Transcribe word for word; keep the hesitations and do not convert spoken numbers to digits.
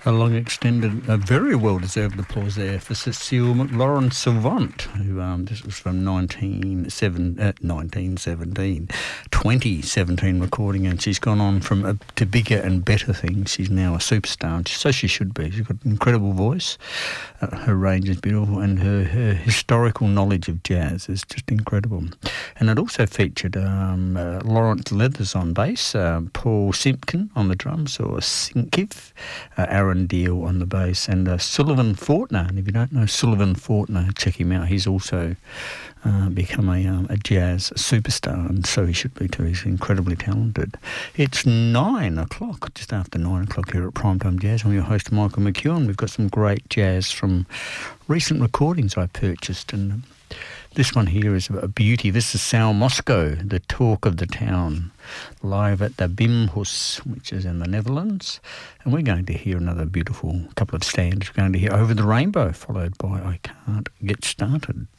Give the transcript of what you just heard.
A long extended, a very well-deserved applause there for Cecile McLaurin-Savant, who, um, this was from nineteen seven, uh, nineteen seventeen, twenty seventeen recording, and she's gone on from uh, to bigger and better things. She's now a superstar, and so she should be. She's got an incredible voice, uh, her range is beautiful, and her, her historical knowledge of jazz is just incredible. And it also featured um, uh, Lawrence Leathers on bass, uh, Paul Simpkin on the drums, or Sinkiv, uh, Aaron Deal on the bass, and uh, Sullivan Fortner. And if you don't know Sullivan Fortner, check him out. He's also uh, become a, um, a jazz superstar, and so he should be too. He's incredibly talented. It's nine o'clock, just after nine o'clock here at Primetime Jazz. I'm your host, Michael McEwen. We've got some great jazz from recent recordings I purchased, and this one here is a beauty. This is Sal Moscow, the talk of the town, live at the Bimhuis, which is in the Netherlands. And we're going to hear another beautiful couple of standards. We're going to hear Over the Rainbow, followed by I Can't Get Started.